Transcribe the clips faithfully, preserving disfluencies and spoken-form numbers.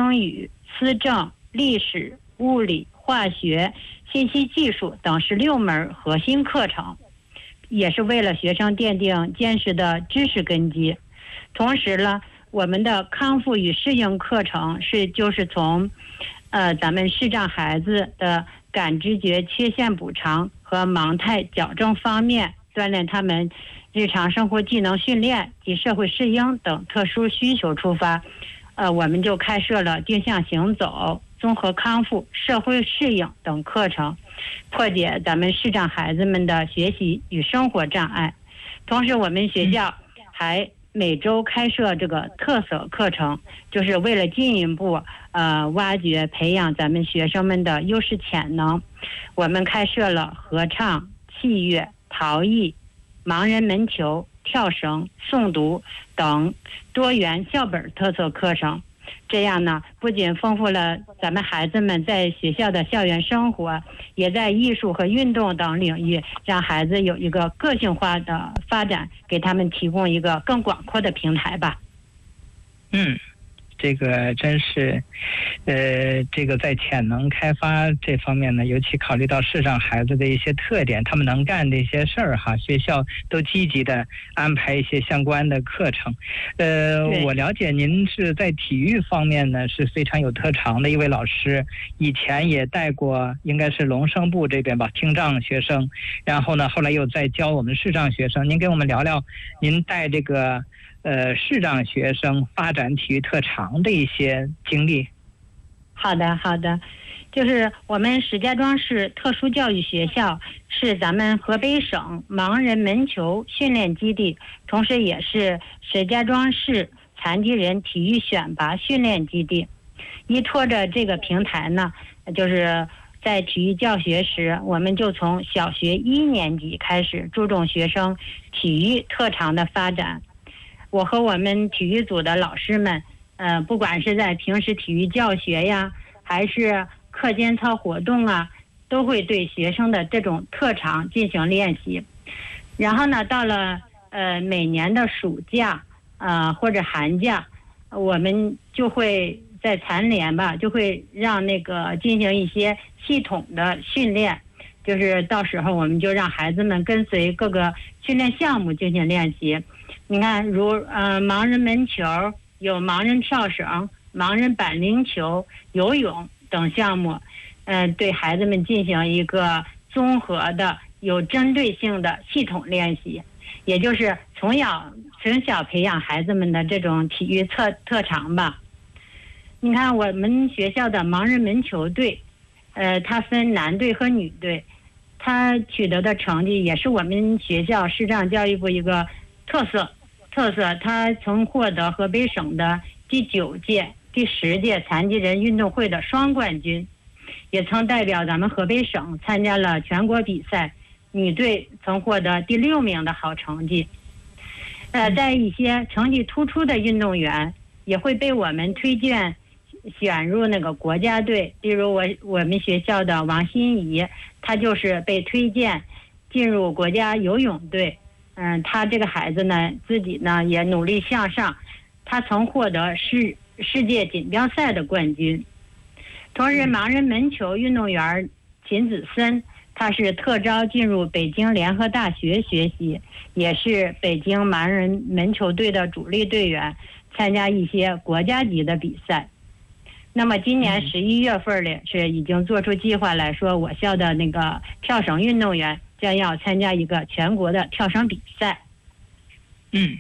英语、思政、历史、物理、化学、信息技术等十六门核心课程，也是为了学生奠定坚实的知识根基。同时呢，我们的康复与适应课程是就是从呃咱们视障孩子的感知觉缺陷补偿和盲态矫正方面，锻炼他们日常生活技能训练及社会适应等特殊需求出发，呃，我们就开设了定向行走、综合康复、社会适应等课程，破解咱们视障孩子们的学习与生活障碍。同时，我们学校还每周开设这个特色课程，就是为了进一步呃挖掘培养咱们学生们的优势潜能。我们开设了合唱、器乐、陶艺、盲人门球、跳绳、诵读等多元校本特色课程。这样呢，不仅丰富了咱们孩子们在学校的校园生活，也在艺术和运动等领域让孩子有一个个性化的发展，给他们提供一个更广阔的平台吧。 嗯，这个真是，呃，这个在潜能开发这方面呢，尤其考虑到视障孩子的一些特点，他们能干的一些事儿哈，学校都积极的安排一些相关的课程。呃，我了解您是在体育方面呢是非常有特长的一位老师，以前也带过应该是龙生部这边吧听障学生，然后呢后来又在教我们视障学生。您给我们聊聊您带这个呃，视障学生发展体育特长的一些经历。 好的，好的，就是我们石家庄市特殊教育学校是咱们河北省盲人门球训练基地，同时也是石家庄市残疾人体育选拔训练基地。依托着这个平台呢，就是在体育教学时，我们就从小学一年级开始注重学生体育特长的发展。我和我们体育组的老师们，呃，不管是在平时体育教学呀，还是课间操活动啊，都会对学生的这种特长进行练习。然后呢，到了呃每年的暑假呃或者寒假，我们就会在残联吧，就会让那个进行一些系统的训练，就是到时候我们就让孩子们跟随各个训练项目进行练习。你看，如呃盲人门球、有盲人跳绳、盲人板铃球、游泳等项目，嗯、呃，对孩子们进行一个综合的、有针对性的系统练习，也就是从小从小培养孩子们的这种体育特特长吧。你看，我们学校的盲人门球队，呃，它分男队和女队，它取得的成绩也是我们学校视障教育部一个特色。特色，他曾获得河北省的第九届、第十届残疾人运动会的双冠军，也曾代表咱们河北省参加了全国比赛，女队曾获得第六名的好成绩。呃，在一些成绩突出的运动员也会被我们推荐选入那个国家队，比如我我们学校的王欣怡，她就是被推荐进入国家游泳队。嗯，他这个孩子呢，自己呢也努力向上，他曾获得世世界锦标赛的冠军。同时，盲人门球运动员秦子森，他是特招进入北京联合大学学习，也是北京盲人门球队的主力队员，参加一些国家级的比赛。那么今年十一月份里是已经做出计划来说，我校的那个跳绳运动员将要参加一个全国的跳绳比赛。 嗯，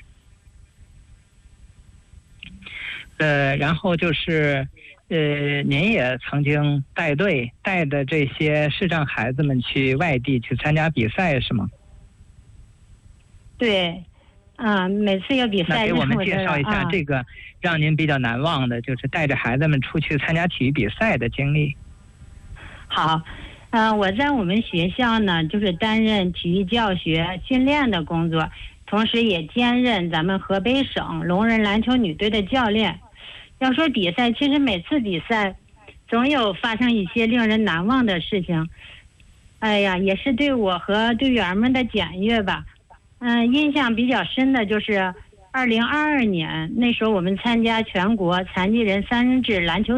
呃，然后就是，呃，您也曾经带队带着这些视障孩子们去外地去参加比赛，是吗？ 对，啊、呃，每次有比赛， 那给我们介绍一下这个让您比较难忘的，就是带着孩子们出去参加体育比赛的经历。 好。嗯、呃，我在我们学校呢，就是担任体育教学训练的工作，同时也兼任咱们河北省聋人篮球女队的教练。要说比赛，其实每次比赛总有发生一些令人难忘的事情。哎呀，也是对我和队员们的检阅吧。嗯、呃，印象比较深的就是二零二二年，那时候我们参加全国残疾人三人制篮球